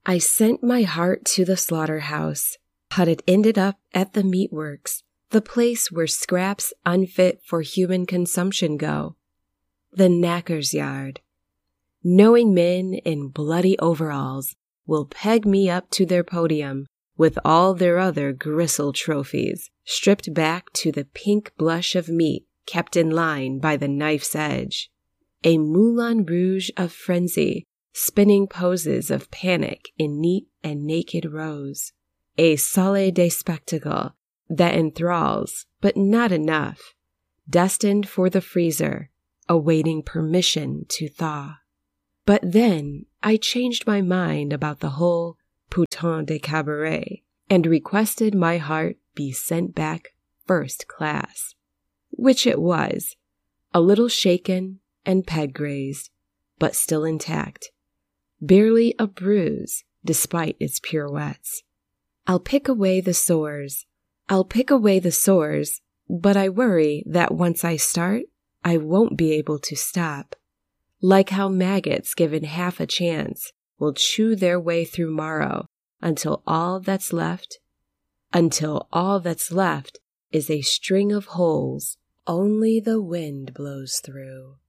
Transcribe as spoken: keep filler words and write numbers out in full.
I sent my heart to the slaughterhouse, but it ended up at the meatworks, the place where scraps unfit for human consumption go. The knacker's yard. Knowing men in bloody overalls will peg me up to their podium with all their other gristle trophies, stripped back to the pink blush of meat kept in line by the knife's edge. A Moulin Rouge of frenzy, spinning poses of panic in neat and naked rows. A salle de spectacle that enthralls, but not enough, destined for the freezer, awaiting permission to thaw. But then I changed my mind about the whole putain de cabaret and requested my heart be sent back first class, which it was, a little shaken and peg-grazed, but still intact, barely a bruise despite its pirouettes. I'll pick away the sores, I'll pick away the sores, but I worry that once I start, I won't be able to stop. Like how maggots given half a chance will chew their way through marrow until all that's left, until all that's left is a string of holes only the wind blows through.